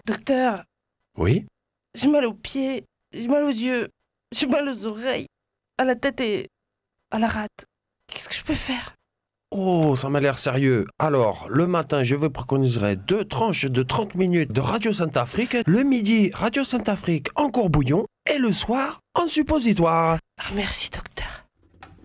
Docteur, Oui? j'ai mal aux pieds, j'ai mal aux yeux, j'ai mal aux oreilles, à la tête et à la rate. Qu'est-ce que je peux faire? Oh, ça m'a l'air sérieux. Alors, le matin, je vous préconiserai 2 tranches de 30 minutes de Radio Sainte-Afrique. Le midi, Radio Sainte-Afrique en courbouillon. Et le soir, en suppositoire. Ah, merci, docteur.